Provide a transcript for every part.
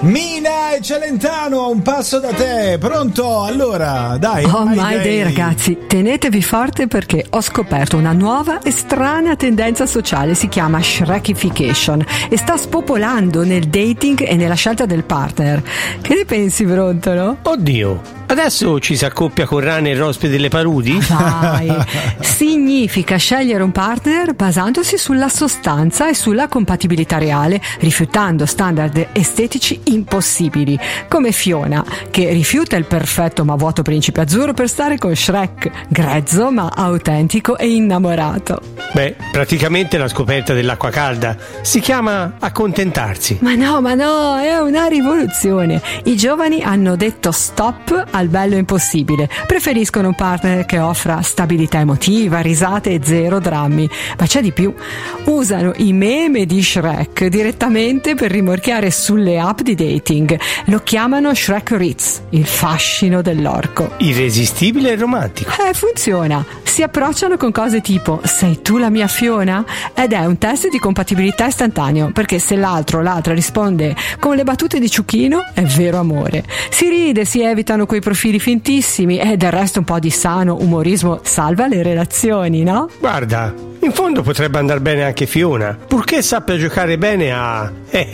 Mina e Celentano, a un passo da te. Pronto? Allora, dai. Oh my day, ragazzi, tenetevi forte perché ho scoperto una nuova e strana tendenza sociale. Si chiama Shrekification e sta spopolando nel dating e nella scelta del partner. Che ne pensi, Brontolo? Oddio, adesso ci si accoppia con Rane e Rospi delle Paludi? Vai. Significa scegliere un partner basandosi sulla sostanza e sulla compatibilità reale, rifiutando standard estetici impossibili, come Fiona, che rifiuta il perfetto ma vuoto principe azzurro per stare con Shrek, grezzo ma autentico e innamorato. Beh, praticamente la scoperta dell'acqua calda. Si chiama accontentarsi. Ma no, è una rivoluzione. I giovani hanno detto stop al bello impossibile. Preferiscono un partner che offra stabilità emotiva, risate e zero drammi. Ma c'è di più. Usano i meme di Shrek direttamente per rimorchiare sulle app di dating. Lo chiamano Shrek Ritz, il fascino dell'orco. Irresistibile e romantico. Funziona. Si approcciano con cose tipo: sei tu la mia Fiona? Ed è un test di compatibilità istantaneo, perché se l'altro o l'altra risponde con le battute di Ciuchino è vero amore. Si ride, si evitano quei profili fintissimi e del resto un po' di sano umorismo salva le relazioni, no? Guarda, in fondo potrebbe andare bene anche Fiona, purché sappia giocare bene a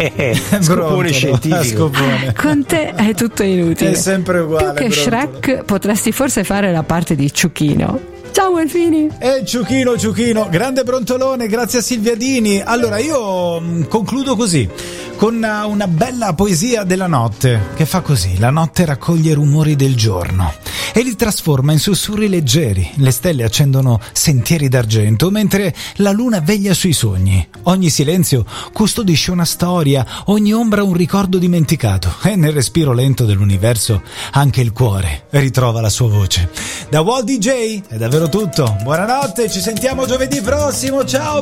scopone scientifico. Con te è tutto inutile. È sempre uguale. Più che Shrek potresti forse fare la parte di Ciuchino. Ciao Elfini! E Ciuchino, grande brontolone, grazie a Silvia Dini. Allora io concludo così, con una bella poesia della notte, che fa così: la notte raccoglie i rumori del giorno e li trasforma in sussurri leggeri. Le stelle accendono sentieri d'argento, mentre la luna veglia sui sogni. Ogni silenzio custodisce una storia, ogni ombra un ricordo dimenticato. E nel respiro lento dell'universo anche il cuore ritrova la sua voce. Da Walt DJ è davvero tutto. Buonanotte, ci sentiamo giovedì prossimo. Ciao!